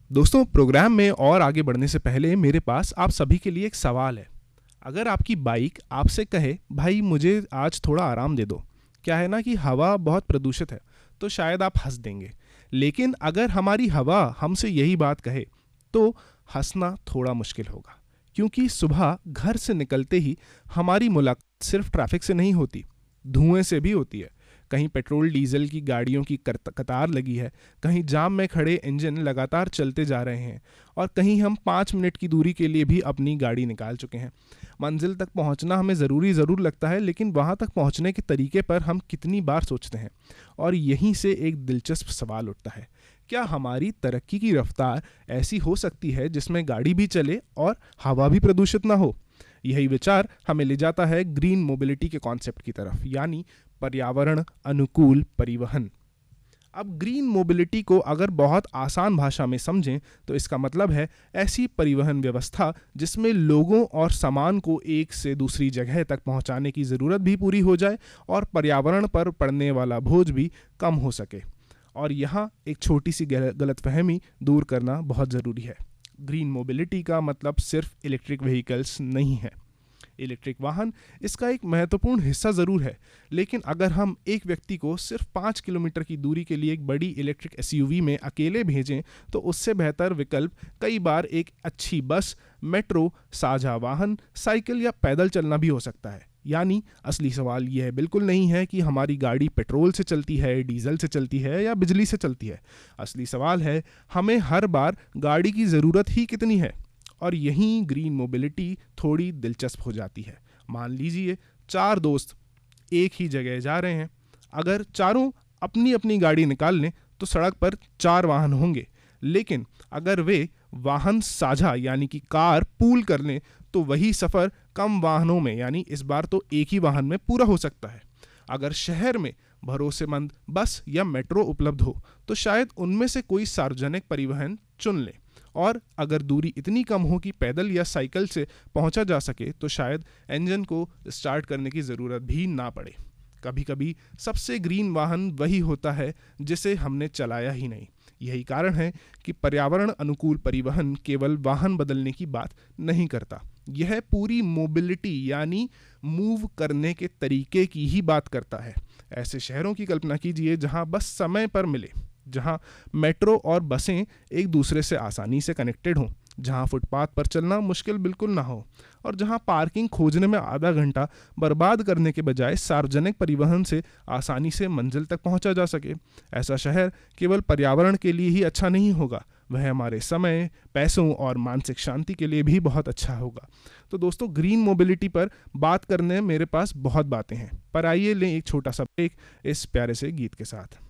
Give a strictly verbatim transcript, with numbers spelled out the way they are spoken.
दोस्तों, प्रोग्राम में और आगे बढ़ने से पहले मेरे पास आप सभी के लिए एक सवाल है। अगर आपकी बाइक आपसे कहे भाई मुझे आज थोड़ा आराम दे दो, क्या है ना कि हवा बहुत प्रदूषित है, तो शायद आप हंस देंगे। लेकिन अगर हमारी हवा हमसे यही बात कहे तो हंसना थोड़ा मुश्किल होगा, क्योंकि सुबह घर से निकलते ही हमारी मुलाकात सिर्फ ट्रैफिक से नहीं होती, धुएं से भी होती है। कहीं पेट्रोल डीजल की गाड़ियों की करत- कतार लगी है, कहीं जाम में खड़े इंजन लगातार चलते जा रहे हैं, और कहीं हम पाँच मिनट की दूरी के लिए भी अपनी गाड़ी निकाल चुके हैं। मंजिल तक पहुंचना हमें ज़रूरी ज़रूर लगता है, लेकिन वहां तक पहुंचने के तरीके पर हम कितनी बार सोचते हैं। और यहीं से एक दिलचस्प सवाल उठता है, क्या हमारी तरक्की की रफ्तार ऐसी हो सकती है जिसमें गाड़ी भी चले और हवा भी प्रदूषित ना हो? यही विचार हमें ले जाता है ग्रीन मोबिलिटी के कॉन्सेप्ट की तरफ, यानी पर्यावरण अनुकूल परिवहन। अब ग्रीन मोबिलिटी को अगर बहुत आसान भाषा में समझें तो इसका मतलब है ऐसी परिवहन व्यवस्था जिसमें लोगों और सामान को एक से दूसरी जगह तक पहुंचाने की ज़रूरत भी पूरी हो जाए और पर्यावरण पर पड़ने वाला बोझ भी कम हो सके। और यहाँ एक छोटी सी गलतफहमी दूर करना बहुत ज़रूरी है। ग्रीन मोबिलिटी का मतलब सिर्फ इलेक्ट्रिक व्हीकल्स नहीं है। इलेक्ट्रिक वाहन इसका एक महत्वपूर्ण हिस्सा ज़रूर है, लेकिन अगर हम एक व्यक्ति को सिर्फ पाँच किलोमीटर की दूरी के लिए एक बड़ी इलेक्ट्रिक एसयूवी में अकेले भेजें तो उससे बेहतर विकल्प कई बार एक अच्छी बस, मेट्रो, साझा वाहन, साइकिल या पैदल चलना भी हो सकता है। यानी असली सवाल यह बिल्कुल नहीं है कि हमारी गाड़ी पेट्रोल से चलती है, डीजल से चलती है या बिजली से चलती है। असली सवाल है हमें हर बार गाड़ी की ज़रूरत ही कितनी है। और यहीं ग्रीन मोबिलिटी थोड़ी दिलचस्प हो जाती है। मान लीजिए चार दोस्त एक ही जगह जा रहे हैं। अगर चारों अपनी अपनी गाड़ी निकाल लें तो सड़क पर चार वाहन होंगे, लेकिन अगर वे वाहन साझा यानी कि कार पूल कर लें तो वही सफ़र कम वाहनों में, यानी इस बार तो एक ही वाहन में पूरा हो सकता है। अगर शहर में भरोसेमंद बस या मेट्रो उपलब्ध हो तो शायद उनमें से कोई सार्वजनिक परिवहन चुन लें। और अगर दूरी इतनी कम हो कि पैदल या साइकिल से पहुंचा जा सके तो शायद इंजन को स्टार्ट करने की ज़रूरत भी ना पड़े। कभी कभी सबसे ग्रीन वाहन वही होता है जिसे हमने चलाया ही नहीं। यही कारण है कि पर्यावरण अनुकूल परिवहन केवल वाहन बदलने की बात नहीं करता, यह पूरी मोबिलिटी यानी मूव करने के तरीके की ही बात करता है। ऐसे शहरों की कल्पना कीजिए जहां बस समय पर मिले, जहां मेट्रो और बसें एक दूसरे से आसानी से कनेक्टेड हों, जहां फुटपाथ पर चलना मुश्किल बिल्कुल ना हो, और जहां पार्किंग खोजने में आधा घंटा बर्बाद करने के बजाय सार्वजनिक परिवहन से आसानी से मंजिल तक पहुंचा जा सके। ऐसा शहर केवल पर्यावरण के लिए ही अच्छा नहीं होगा, वह हमारे समय, पैसों और मानसिक शांति के लिए भी बहुत अच्छा होगा। तो दोस्तों, ग्रीन मोबिलिटी पर बात करने मेरे पास बहुत बातें हैं, पर आइए लें एक छोटा सा ब्रेक इस प्यारे से गीत के साथ।